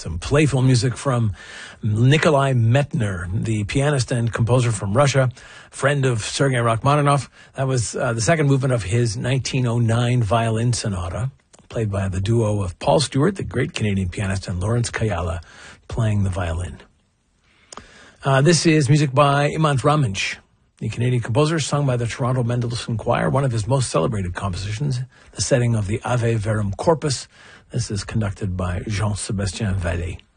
Some playful music from Nikolai Metner, the pianist and composer from Russia, friend of Sergei Rachmaninoff. That was the second movement of his 1909 violin sonata, played by the duo of Paul Stewart, the great Canadian pianist, and Lawrence Kayala playing the violin. This is music by Imant Raminch, the Canadian composer, sung by the Toronto Mendelssohn Choir, one of his most celebrated compositions, the setting of the Ave Verum Corpus. This is conducted by Jean-Sébastien Vallée.